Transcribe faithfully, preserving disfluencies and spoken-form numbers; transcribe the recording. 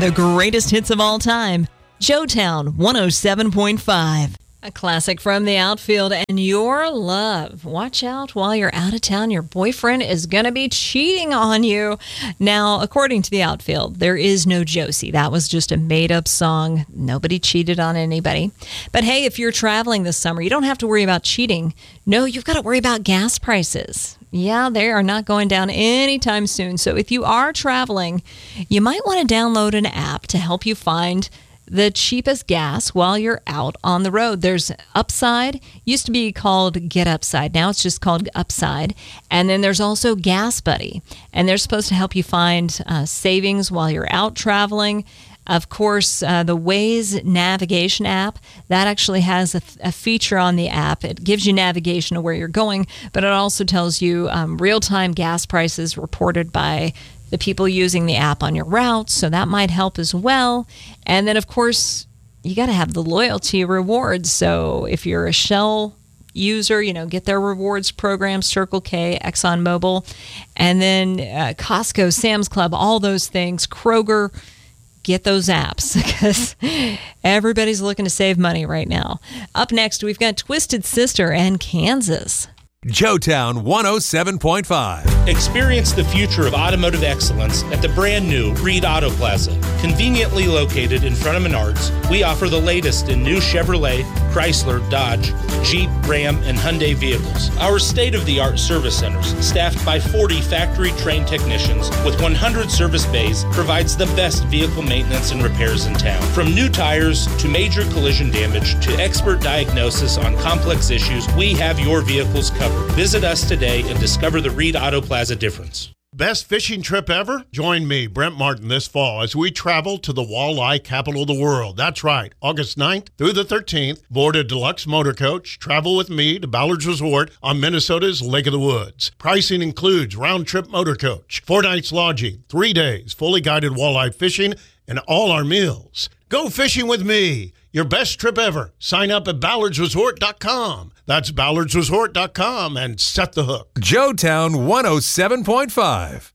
The greatest hits of all time. Joetown one oh seven point five. A classic from the outfield. And your love. Watch out while you're out of town. Your boyfriend is going to be cheating on you. Now, according to the outfield, there is no Josie. That was just a made-up song. Nobody cheated on anybody. But hey, if you're traveling this summer, you don't have to worry about cheating. No, you've got to worry about gas prices. Yeah, they are not going down anytime soon. So if you are traveling, you might want to download an app to help you find the cheapest gas while you're out on the road. There's Upside, used to be called Get Upside. Now it's just called Upside. And then there's also Gas Buddy. And they're supposed to help you find uh, savings while you're out traveling. Of course, uh, the Waze navigation app, that actually has a, a feature on the app. It gives you navigation of where you're going, but it also tells you um, real-time gas prices reported by the people using the app on your route, so that might help as well. And then, of course, you got to have the loyalty rewards. So if you're a Shell user, you know, get their rewards program, Circle K, ExxonMobil, and then uh, Costco, Sam's Club, all those things, Kroger. Get those apps because everybody's looking to save money right now. Up next, we've got Twisted Sister and Kansas. Joetown one oh seven point five. Experience the future of automotive excellence at the brand new Reed Auto Plaza. Conveniently located in front of Menards, we offer the latest in new Chevrolet, Chrysler, Dodge, Jeep, Ram, and Hyundai vehicles. Our state-of-the-art service centers, staffed by forty factory-trained technicians with one hundred service bays, provides the best vehicle maintenance and repairs in town. From new tires to major collision damage to expert diagnosis on complex issues, we have your vehicles covered. Visit us today and discover the Reed Auto Plaza difference. Best fishing trip ever? Join me, Brent Martin, this fall as we travel to the walleye capital of the world. That's right, August ninth through the thirteenth. Board a deluxe motor coach. Travel with me to Ballard's Resort on Minnesota's Lake of the Woods. Pricing includes round-trip motor coach, four nights lodging, three days, fully guided walleye fishing, and all our meals. Go fishing with me. Your best trip ever. Sign up at ballards resort dot com. That's ballards resort dot com and set the hook. Joetown one oh seven point five.